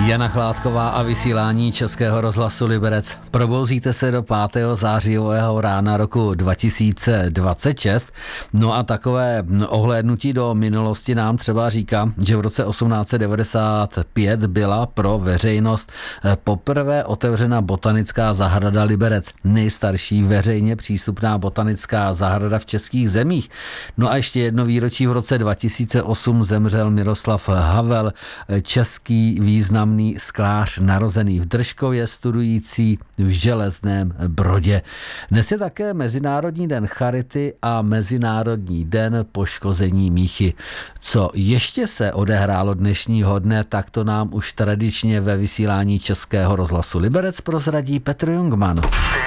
Jana Chládková a vysílání Českého rozhlasu Liberec. Probouzíte se do 5. zářijového rána roku 2026. No a takové ohlédnutí do minulosti nám třeba říká, že v roce 1895 byla pro veřejnost poprvé otevřena botanická zahrada Liberec. Nejstarší veřejně přístupná botanická zahrada v českých zemích. No a ještě jedno výročí: v roce 2008 zemřel Miroslav Havel, český významný sklář narozený v Držkově, studující v Železném Brodě. Dnes je také Mezinárodní den charity a Mezinárodní den poškození míchy. Co ještě se odehrálo dnešního dne, tak to nám už tradičně ve vysílání Českého rozhlasu Liberec prozradí Petr Jungmann.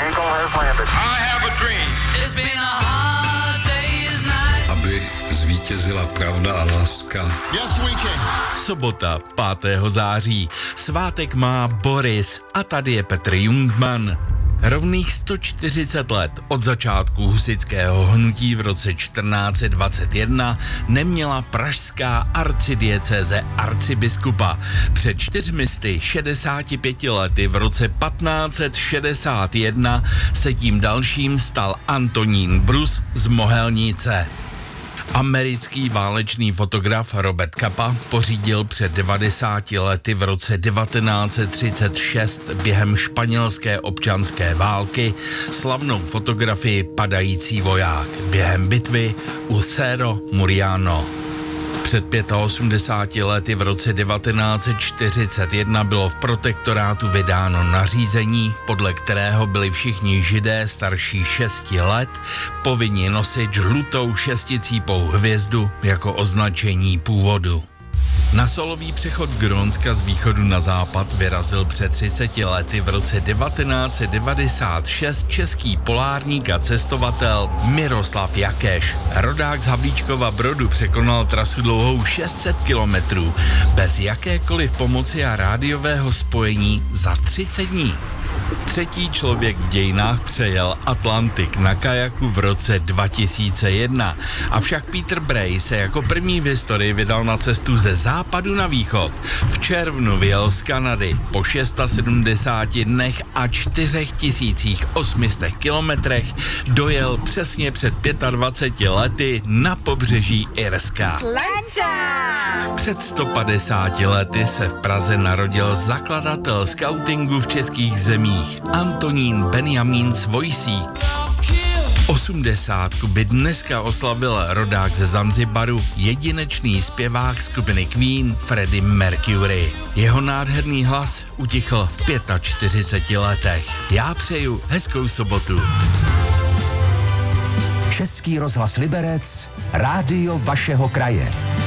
Aby zvítězila pravda a láska. Sobota 5. září. Svátek má Boris a tady je Petr Jungmann. Rovných 140 let od začátku husitského hnutí v roce 1421 neměla pražská arcidiecéze arcibiskupa. Před 465 lety v roce 1561 se tím dalším stal Antonín Brus z Mohelnice. Americký válečný fotograf Robert Capa pořídil před 90 lety v roce 1936 během španělské občanské války slavnou fotografii Padající voják během bitvy u Cerro Muriano. Před 85 lety v roce 1941 bylo v protektorátu vydáno nařízení, podle kterého byli všichni Židé starší 6 let povinni nosit žlutou šesticípou hvězdu jako označení původu. Na solový přechod Grónska z východu na západ vyrazil před 30 lety v roce 1996 český polárník a cestovatel Miroslav Jakeš. Rodák z Havlíčkova Brodu překonal trasu dlouhou 600 kilometrů bez jakékoliv pomoci a rádiového spojení za 30 dní. Třetí člověk v dějinách přejel Atlantik na kajaku v roce 2001. Avšak Peter Bray se jako první v historii vydal na cestu ze západu na východ. V červnu vyjel z Kanady. Po 670 dnech a 4800 kilometrech dojel přesně před 25 lety na pobřeží Irska. Před 150 lety se v Praze narodil zakladatel skautingu v českých zemích Antonín Benjamín Svojsík. 80 by dneska oslavil rodák ze Zanzibaru, jedinečný zpěvák skupiny Queen Freddie Mercury. Jeho nádherný hlas utichl v 45 letech. Já přeju hezkou sobotu. Český rozhlas Liberec, rádio vašeho kraje.